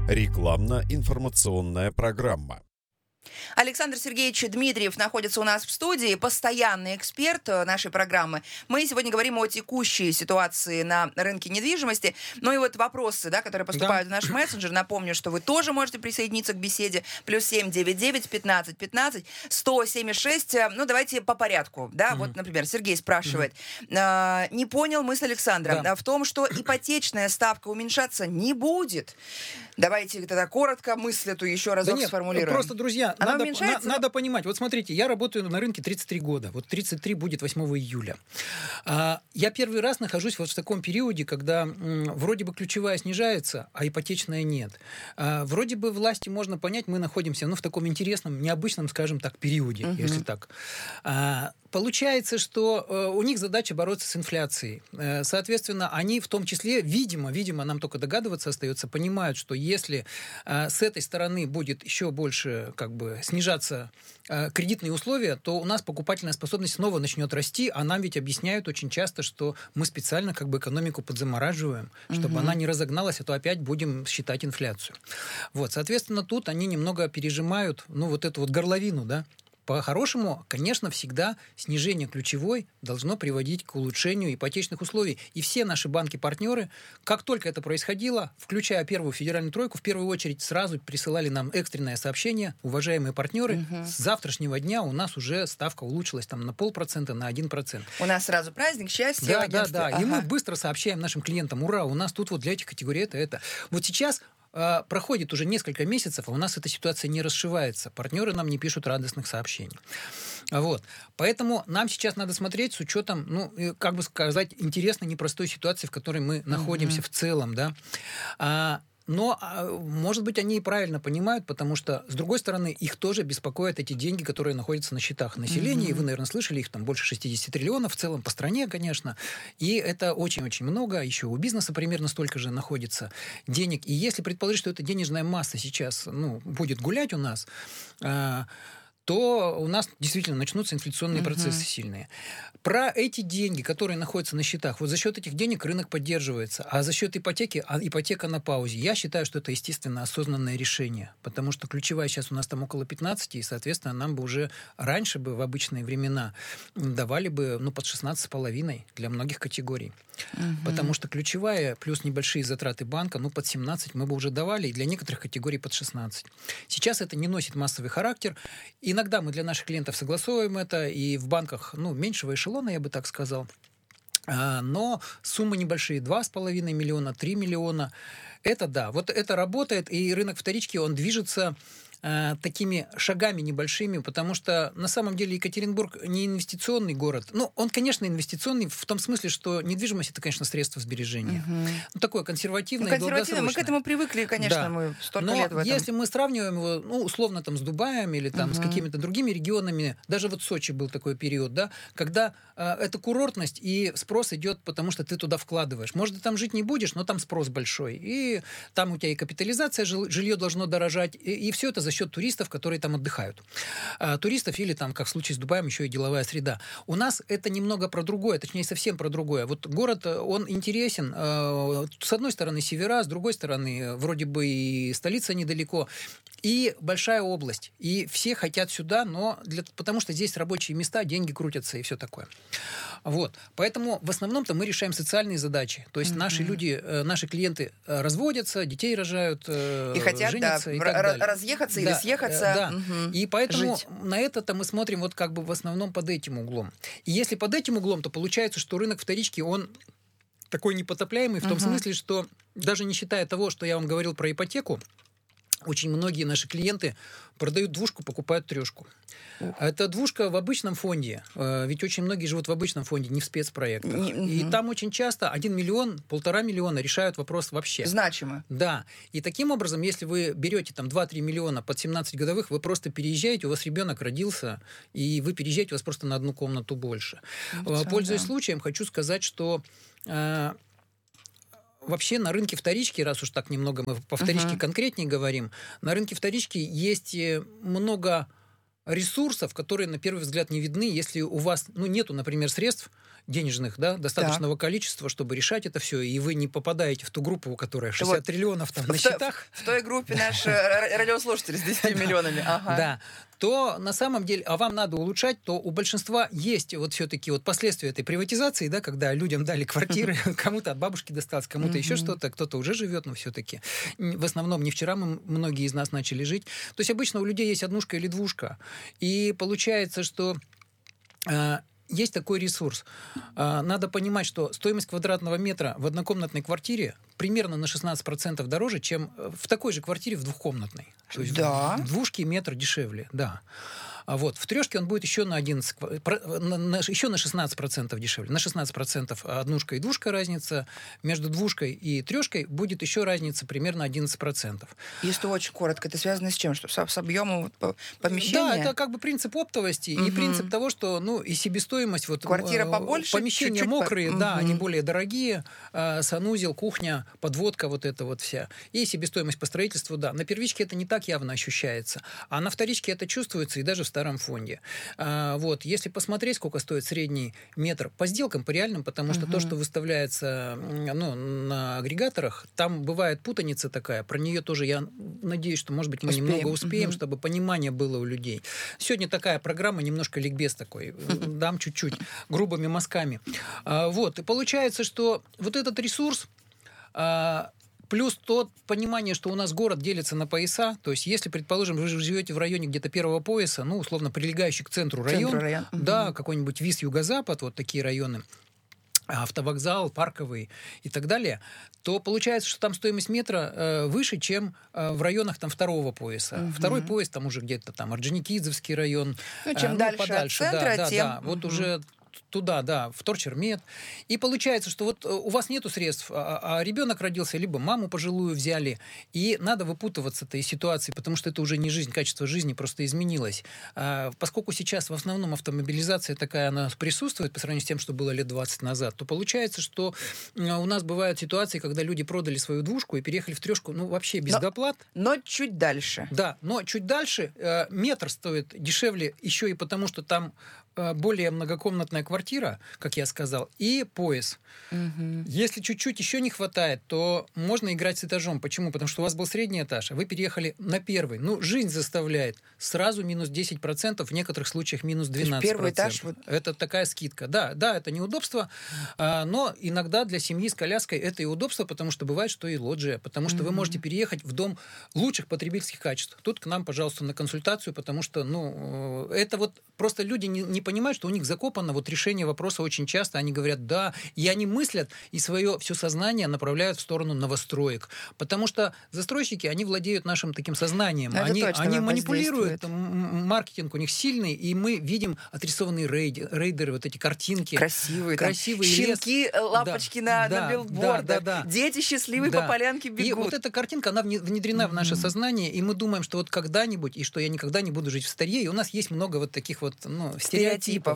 Рекламно-информационная программа. Александр Сергеевич Дмитриев находится у нас в студии, постоянный эксперт нашей программы. Мы сегодня говорим о текущей ситуации на рынке недвижимости. Ну и вот вопросы, которые поступают в наш мессенджер. Напомню, что вы тоже можете присоединиться к беседе. +7 99 15 15 176. Ну, давайте по порядку. Вот, например, Сергей спрашивает. Не понял мысль Александра в том, что ипотечная ставка уменьшаться не будет. Давайте тогда коротко мысль эту еще разок сформулируем. Просто, друзья, надо понимать. Вот смотрите, я работаю на рынке 33 года. Вот 33 будет 8 июля. Я первый раз нахожусь вот в таком периоде, когда вроде бы ключевая снижается, а ипотечная нет. Вроде бы власти можно понять, мы находимся в таком интересном, необычном, скажем так, периоде, если так. Получается, что у них задача бороться с инфляцией. Соответственно, они в том числе, видимо, нам только догадываться остается, понимают, что если с этой стороны будет еще больше снижаться кредитные условия, то у нас покупательная способность снова начнет расти, а нам ведь объясняют очень часто, что мы специально экономику подзамораживаем, чтобы она не разогналась, а то опять будем считать инфляцию. Вот, соответственно, тут они немного пережимают, эту вот горловину, По-хорошему, конечно, всегда снижение ключевой должно приводить к улучшению ипотечных условий. И все наши банки-партнеры, как только это происходило, включая первую федеральную тройку, в первую очередь сразу присылали нам экстренное сообщение: уважаемые партнеры, с завтрашнего дня у нас уже ставка улучшилась на 0,5%, на 1%. У нас сразу праздник, счастье. Да. И мы быстро сообщаем нашим клиентам: ура, у нас тут вот для этих категорий это. Вот сейчас проходит уже несколько месяцев, а у нас эта ситуация не расшивается. Партнеры нам не пишут радостных сообщений. Вот. Поэтому нам сейчас надо смотреть с учетом, интересной, непростой ситуации, в которой мы находимся в целом, Но, может быть, они и правильно понимают, потому что, с другой стороны, их тоже беспокоят эти деньги, которые находятся на счетах населения. И вы, наверное, слышали, их там больше 60 триллионов в целом по стране, конечно. И это очень-очень много. Еще у бизнеса примерно столько же находится денег. И если предположить, что эта денежная масса сейчас будет гулять у нас, то у нас действительно начнутся инфляционные процессы сильные. Про эти деньги, которые находятся на счетах, вот за счет этих денег рынок поддерживается, а за счет ипотеки, ипотека на паузе. Я считаю, что это, естественно, осознанное решение, потому что ключевая сейчас у нас там около 15, и, соответственно, нам бы уже раньше бы в обычные времена давали бы под 16,5 для многих категорий. Потому что ключевая плюс небольшие затраты банка, под 17 мы бы уже давали, и для некоторых категорий под 16. Сейчас это не носит массовый характер. Иногда мы для наших клиентов согласовываем это, и в банках, меньшего эшелона, я бы так сказал. Но суммы небольшие, 2,5 миллиона, 3 миллиона. Это да, вот это работает, и рынок вторички, он движется такими шагами небольшими, потому что на самом деле Екатеринбург не инвестиционный город. Он, конечно, инвестиционный в том смысле, что недвижимость — это, конечно, средство сбережения. Такое консервативное и долгосрочное. Мы к этому привыкли, конечно, мы столько лет в этом. Если мы сравниваем его, условно, с Дубаем или с какими-то другими регионами, даже вот в Сочи был такой период, когда это курортность, и спрос идет, потому что ты туда вкладываешь. Может, ты там жить не будешь, но там спрос большой. И там у тебя и капитализация, жилье должно дорожать, и все это за счет туристов, которые там отдыхают. Туристов или как в случае с Дубаем, еще и деловая среда. У нас это немного про другое, точнее, совсем про другое. Вот город, он интересен. С одной стороны севера, с другой стороны вроде бы и столица недалеко, и большая область. И все хотят сюда, потому что здесь рабочие места, деньги крутятся и все такое. Вот. Поэтому в основном-то мы решаем социальные задачи. То есть наши люди, наши клиенты разводятся, детей рожают, и хотят, женятся и так далее. Разъехаться или съехаться. И поэтому на это мы смотрим в основном под этим углом. И если под этим углом, то получается, что рынок вторички, он такой непотопляемый в том смысле, что даже не считая того, что я вам говорил про ипотеку, очень многие наши клиенты продают двушку, покупают трешку. Это двушка в обычном фонде. Ведь очень многие живут в обычном фонде, не в спецпроектах. И там очень часто 1 миллион, 1,5 миллиона решают вопрос вообще. Значимо. Да. И таким образом, если вы берете 2-3 миллиона под 17 годовых, вы просто переезжаете, у вас ребенок родился, и вы переезжаете, у вас просто на одну комнату больше. Пользуясь случаем, хочу сказать, что вообще на рынке вторички, раз уж так немного мы по вторичке конкретнее говорим, на рынке вторички есть много ресурсов, которые на первый взгляд не видны, если у вас, нету, например, средств денежных, да, достаточного количества, чтобы решать это все, и вы не попадаете в ту группу, которая 60 триллионов там на счетах. В той группе наши радиослушатели с 10 миллионами. Ага. Да. То на самом деле, а вам надо улучшать, то у большинства есть вот все-таки вот последствия этой приватизации, да, когда людям дали квартиры, кому-то от бабушки досталось, кому-то еще что-то, кто-то уже живет, но все-таки в основном не вчера многие из нас начали жить. То есть обычно у людей есть однушка или двушка, и получается, что есть такой ресурс. Надо понимать, что стоимость квадратного метра в однокомнатной квартире примерно на 16% дороже, чем в такой же квартире в двухкомнатной. То есть в двушке метр дешевле, да. А вот в трешке он будет еще на 11, еще на 16% дешевле. На 16% однушка и двушка разница. Между двушкой и трешкой будет еще разница примерно 11%. Если очень коротко, это связано с чем? Что с объемом помещения? Да, это как бы принцип оптовости и принцип того, что и себестоимость. Квартира побольше, помещения чуть-чуть мокрые, да, они более дорогие. Санузел, кухня, подводка, вот эта вот вся. И себестоимость по строительству, да. На первичке это не так явно ощущается. А на вторичке это чувствуется и даже в старом фонде. Вот. Если посмотреть, сколько стоит средний метр по сделкам, по реальным, потому что то, что выставляется на агрегаторах, там бывает путаница такая. Про нее тоже я надеюсь, что, может быть, мы немного успеем, чтобы понимание было у людей. Сегодня такая программа, немножко ликбез такой, дам чуть-чуть, грубыми мазками. Вот. И получается, что вот этот ресурс, плюс то понимание, что у нас город делится на пояса. То есть, если, предположим, вы живете в районе где-то первого пояса, условно, прилегающий к центру район. Да, какой-нибудь ВИЗ Юго-Запад, вот такие районы, автовокзал, парковый и так далее, то получается, что там стоимость метра выше, чем в районах там второго пояса. Второй пояс там уже где-то там Орджоникидзевский район. Чем дальше подальше, от центра, тем... Да. Вот уже туда, да, в Торчермет. И получается, что вот у вас нету средств, а ребенок родился, либо маму пожилую взяли, и надо выпутываться из ситуации, потому что это уже не жизнь, качество жизни просто изменилось. Поскольку сейчас в основном автомобилизация такая, она присутствует по сравнению с тем, что было лет 20 назад, то получается, что у нас бывают ситуации, когда люди продали свою двушку и переехали в трешку, вообще без доплат. Но чуть дальше. Да, но чуть дальше метр стоит дешевле еще и потому, что там более многокомнатная квартира, как я сказал, и пояс. Если чуть-чуть еще не хватает, то можно играть с этажом. Почему? Потому что у вас был средний этаж, а вы переехали на первый. Жизнь заставляет сразу минус 10%, в некоторых случаях минус 12%. Первый этаж... Это такая скидка. Да, это неудобство, но иногда для семьи с коляской это и удобство, потому что бывает, что и лоджия, потому что вы можете переехать в дом лучших потребительских качеств. Тут к нам, пожалуйста, на консультацию, потому что, это вот просто люди не понимают, что у них закопано решение вопроса очень часто. Они говорят, да, и они мыслят, и свое все сознание направляют в сторону новостроек. Потому что застройщики, они владеют нашим таким сознанием. Они манипулируют, маркетинг у них сильный, и мы видим отрисованные рейдеры, вот эти картинки. Красивые щенки, лес. лапочки на билбордах. Дети счастливые по полянке бегут. И вот эта картинка, она внедрена в наше сознание, и мы думаем, что вот когда-нибудь, и что я никогда не буду жить в старье, и у нас есть много вот таких стереотипов.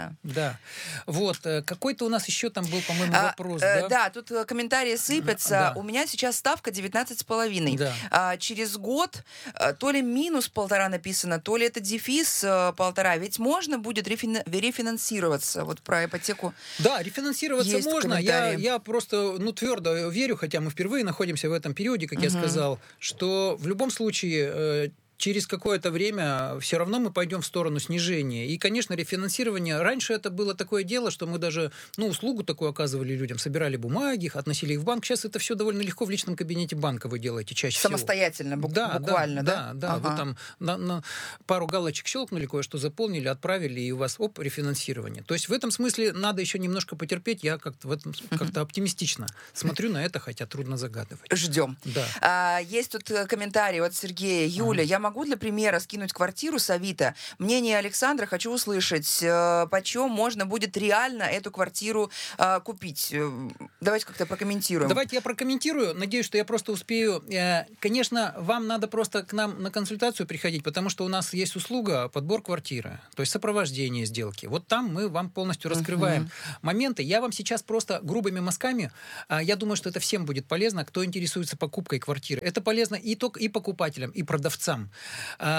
Да. Вот. Какой-то у нас еще там был, по-моему, вопрос. Да, тут комментарии сыпятся. У меня сейчас ставка 19,5. Да. Через год то ли минус 1,5 написано, то ли это дефис 1,5. Ведь можно будет рефинансироваться. Вот про ипотеку. Да, рефинансироваться можно. Я просто твердо верю, хотя мы впервые находимся в этом периоде, как я сказал, что в любом случае через какое-то время все равно мы пойдем в сторону снижения. И, конечно, рефинансирование. Раньше это было такое дело, что мы даже услугу такую оказывали людям, собирали бумаги, относили их в банк. Сейчас это все довольно легко в личном кабинете банка вы делаете чаще самостоятельно, всего. буквально, да? Да. Ага. Вы там на пару галочек щелкнули, кое-что заполнили, отправили, и у вас рефинансирование. То есть в этом смысле надо еще немножко потерпеть. Я как-то оптимистично смотрю на это, хотя трудно загадывать. Ждем. Да. Есть тут комментарий от Сергея. Юля, я могу для примера скинуть квартиру с Авито? Мнение Александра хочу услышать. Почем можно будет реально эту квартиру купить? Давайте как-то прокомментируем. Давайте я прокомментирую. Надеюсь, что я просто успею. Конечно, вам надо просто к нам на консультацию приходить, потому что у нас есть услуга подбор квартиры, то есть сопровождение сделки. Вот там мы вам полностью раскрываем моменты. Я вам сейчас просто грубыми мазками, я думаю, что это всем будет полезно, кто интересуется покупкой квартиры. Это полезно и покупателям, и продавцам.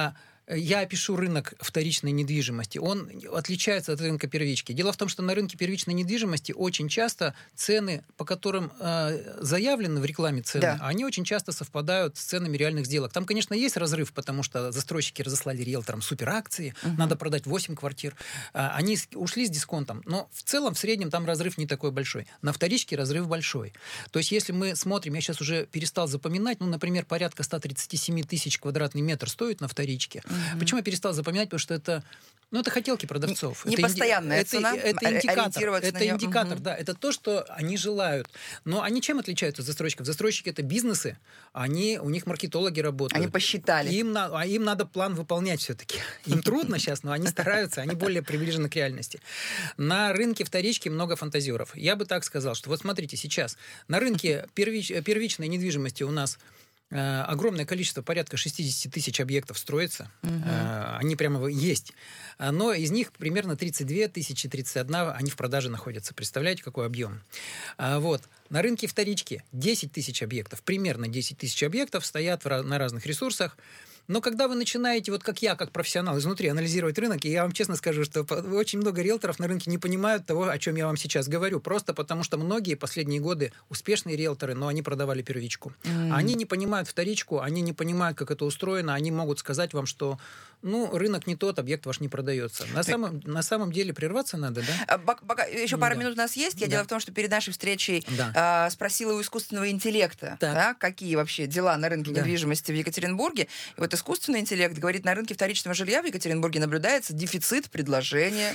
я опишу рынок вторичной недвижимости. Он отличается от рынка первички. Дело в том, что на рынке первичной недвижимости очень часто цены, по которым заявлены в рекламе цены, они очень часто совпадают с ценами реальных сделок. Там, конечно, есть разрыв, потому что застройщики разослали риэлторам суперакции, надо продать 8 квартир. Они ушли с дисконтом, но в целом, в среднем, там разрыв не такой большой. На вторичке разрыв большой. То есть, если мы смотрим, я сейчас уже перестал запоминать, например, порядка 137 тысяч квадратный метр стоит на вторичке. Почему я перестал запоминать? Потому что это хотелки продавцов. Непостоянная цена. Это индикатор, да. Это то, что они желают. Но они чем отличаются от застройщиков? Застройщики — это бизнесы, у них маркетологи работают. Они посчитали. Им надо план выполнять все-таки. Им трудно сейчас, но они стараются, они более приближены к реальности. На рынке вторички много фантазеров. Я бы так сказал, что вот смотрите, сейчас на рынке первичной недвижимости у нас огромное количество, порядка 60 тысяч объектов строится. Они прямо есть. Но из них примерно 32 тысячи, 31 они в продаже находятся. Представляете, какой объем? Вот. На рынке вторички 10 тысяч объектов, примерно 10 тысяч объектов стоят на разных ресурсах. Но когда вы начинаете, вот как я, как профессионал, изнутри анализировать рынок, и я вам честно скажу, что очень много риэлторов на рынке не понимают того, о чем я вам сейчас говорю, просто потому что многие последние годы успешные риэлторы, но они продавали первичку. Они не понимают вторичку, они не понимают, как это устроено, они могут сказать вам, что рынок не тот, объект ваш не продается. На самом деле прерваться надо, да? Пока еще пару минут у нас есть. Дело в том, что перед нашей встречей спросила у искусственного интеллекта, какие вообще дела на рынке недвижимости в Екатеринбурге. И вот искусственный интеллект говорит, на рынке вторичного жилья в Екатеринбурге наблюдается дефицит предложения.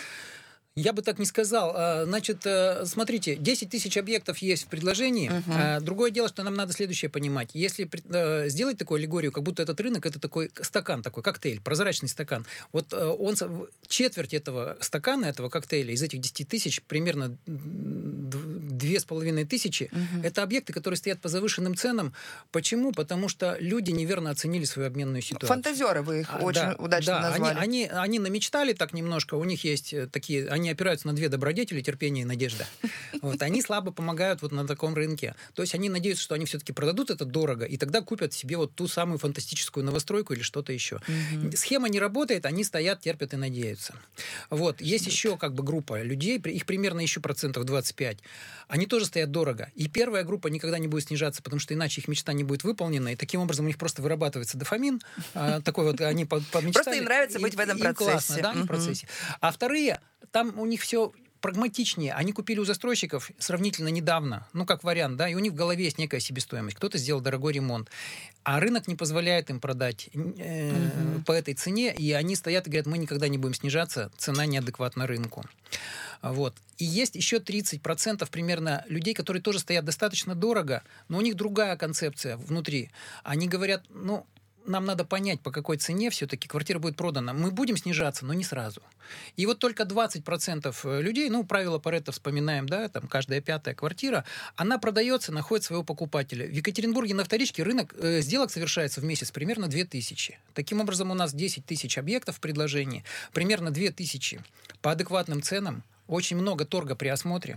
Я бы так не сказал. Значит, смотрите, 10 тысяч объектов есть в предложении. Другое дело, что нам надо следующее понимать. Если сделать такую аллегорию, как будто этот рынок — это такой стакан, такой коктейль, прозрачный стакан. Вот четверть этого стакана, этого коктейля, из этих 10 тысяч, примерно 2,5 тысячи, это объекты, которые стоят по завышенным ценам. Почему? Потому что люди неверно оценили свою обменную ситуацию. Фантазеры вы их очень удачно назвали. Они намечтали так немножко, у них есть такие... Они опираются на две добродетели, терпение и надежда. Они слабо помогают на таком рынке. То есть они надеются, что они все-таки продадут это дорого, и тогда купят себе ту самую фантастическую новостройку или что-то еще. Схема не работает, они стоят, терпят и надеются. Есть еще группа людей, их примерно еще 25%. Они тоже стоят дорого. И первая группа никогда не будет снижаться, потому что иначе их мечта не будет выполнена, и таким образом у них просто вырабатывается дофамин. Такой они помечтали. Просто им нравится быть в этом процессе. Классно, да, в процессе. А вторые, там у них все прагматичнее. Они купили у застройщиков сравнительно недавно, как вариант, да, и у них в голове есть некая себестоимость. Кто-то сделал дорогой ремонт, а рынок не позволяет им продать по этой цене, и они стоят и говорят, мы никогда не будем снижаться, цена неадекватна рынку. И есть еще 30% примерно людей, которые тоже стоят достаточно дорого, но у них другая концепция внутри. Они говорят, нам надо понять, по какой цене все-таки квартира будет продана. Мы будем снижаться, но не сразу. И только 20% людей, правило Паретто вспоминаем, да, там каждая пятая квартира, она продается, находит своего покупателя. В Екатеринбурге на вторичке рынок сделок совершается в месяц примерно 2000. Таким образом, у нас 10 тысяч объектов в предложении, примерно 2000 по адекватным ценам, очень много торга при осмотре.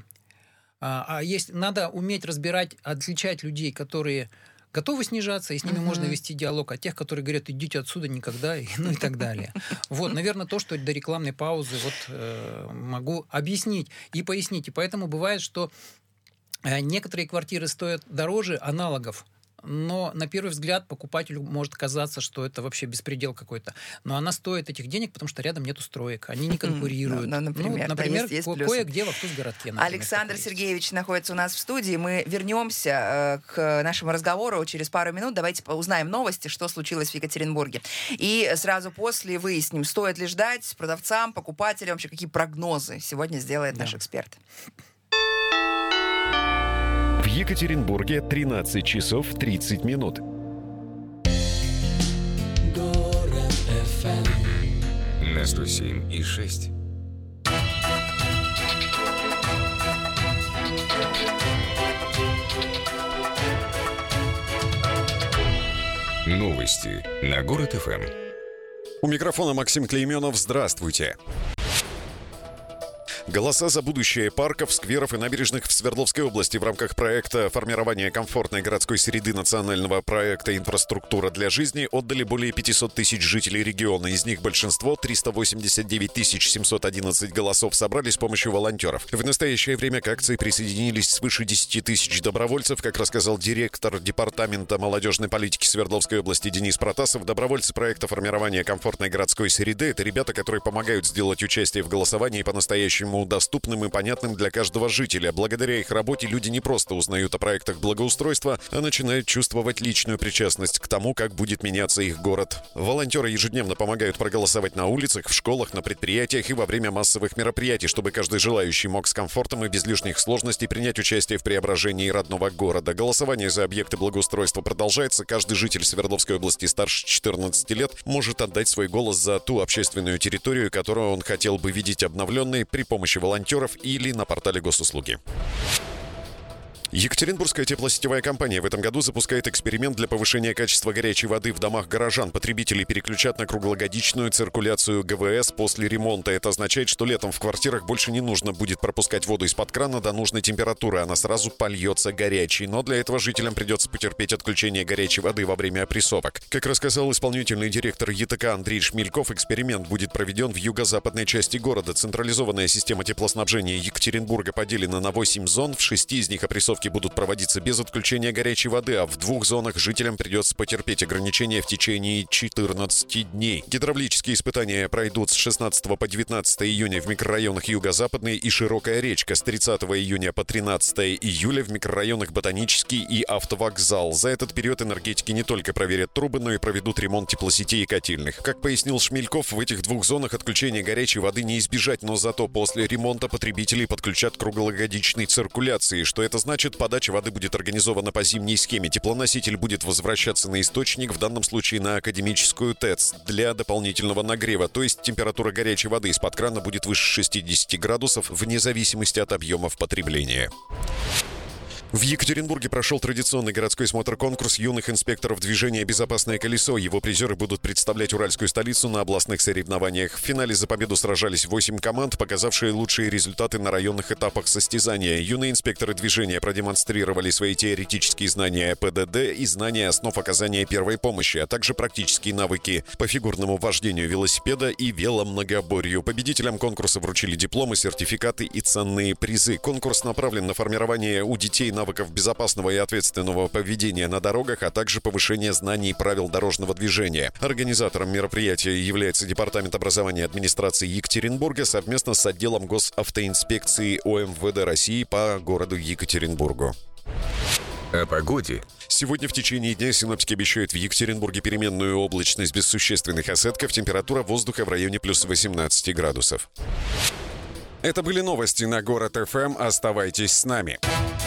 Надо уметь разбирать, отличать людей, которые готовы снижаться, и с ними можно вести диалог, от тех, которые говорят, идите отсюда никогда, и так далее. Наверное, то, что до рекламной паузы могу объяснить и пояснить. И поэтому бывает, что некоторые квартиры стоят дороже аналогов, но на первый взгляд покупателю может казаться, что это вообще беспредел какой-то. Но она стоит этих денег, потому что рядом нету строек. Они не конкурируют. Например, кое-где в Актус-городке. Александр Сергеевич находится у нас в студии. Мы вернемся к нашему разговору через пару минут. Давайте узнаем новости, что случилось в Екатеринбурге. И сразу после выясним, стоит ли ждать продавцам, покупателям, вообще какие прогнозы сегодня сделает наш эксперт. В Екатеринбурге 13 часов 30 минут. Город FM на 107,6. Новости на Город FM. У микрофона Максим Клейменов. Здравствуйте. Голоса за будущее парков, скверов и набережных в Свердловской области в рамках проекта формирования комфортной городской среды национального проекта «Инфраструктура для жизни» отдали более 500 тысяч жителей региона. Из них большинство, 389 711 голосов, собрали с помощью волонтеров. В настоящее время к акции присоединились свыше 10 тысяч добровольцев. Как рассказал директор Департамента молодежной политики Свердловской области Денис Протасов, добровольцы проекта формирования комфортной городской среды — это ребята, которые помогают сделать участие в голосовании по-настоящему доступным и понятным для каждого жителя. Благодаря их работе люди не просто узнают о проектах благоустройства, а начинают чувствовать личную причастность к тому, как будет меняться их город. Волонтеры ежедневно помогают проголосовать на улицах, в школах, на предприятиях и во время массовых мероприятий, чтобы каждый желающий мог с комфортом и без лишних сложностей принять участие в преображении родного города. Голосование за объекты благоустройства продолжается. Каждый житель Свердловской области старше 14 лет может отдать свой голос за ту общественную территорию, которую он хотел бы видеть обновленной, при помощи волонтеров или на портале госуслуги. Екатеринбургская теплосетевая компания в этом году запускает эксперимент для повышения качества горячей воды в домах горожан. Потребители переключат на круглогодичную циркуляцию ГВС после ремонта. Это означает, что летом в квартирах больше не нужно будет пропускать воду из-под крана до нужной температуры. Она сразу польется горячей. Но для этого жителям придется потерпеть отключение горячей воды во время опрессовок. Как рассказал исполнительный директор ЕТК Андрей Шмельков, эксперимент будет проведен в юго-западной части города. Централизованная система теплоснабжения Екатеринбурга поделена на 8 зон. В 6 из них опрессовки будут проводиться без отключения горячей воды, а в 2 зонах жителям придется потерпеть ограничения в течение 14 дней. Гидравлические испытания пройдут с 16 по 19 июня в микрорайонах Юго-Западный и Широкая речка, с 30 июня по 13 июля в микрорайонах Ботанический и Автовокзал. За этот период энергетики не только проверят трубы, но и проведут ремонт теплосетей и котельных. Как пояснил Шмельков, в этих 2 зонах отключения горячей воды не избежать, но зато после ремонта потребителей подключат к круглогодичной циркуляции. Что это значит? Подача воды будет организована по зимней схеме. Теплоноситель будет возвращаться на источник, в данном случае на Академическую ТЭЦ, для дополнительного нагрева. То есть температура горячей воды из-под крана будет выше 60 градусов вне зависимости от объемов потребления. В Екатеринбурге прошел традиционный городской смотр-конкурс юных инспекторов движения «Безопасное колесо». Его призеры будут представлять уральскую столицу на областных соревнованиях. В финале за победу сражались 8 команд, показавшие лучшие результаты на районных этапах состязания. Юные инспекторы движения продемонстрировали свои теоретические знания ПДД и знания основ оказания первой помощи, а также практические навыки по фигурному вождению велосипеда и веломногоборью. Победителям конкурса вручили дипломы, сертификаты и ценные призы. Конкурс направлен на формирование у детей навыков безопасного и ответственного поведения на дорогах, а также повышение знаний правил дорожного движения. Организатором мероприятия является Департамент образования администрации Екатеринбурга совместно с отделом госавтоинспекции ОМВД России по городу Екатеринбургу. О погоде. Сегодня в течение дня синоптики обещают в Екатеринбурге переменную облачность без существенных осадков. Температура воздуха в районе плюс 18 градусов. Это были новости на Город ФМ. Оставайтесь с нами.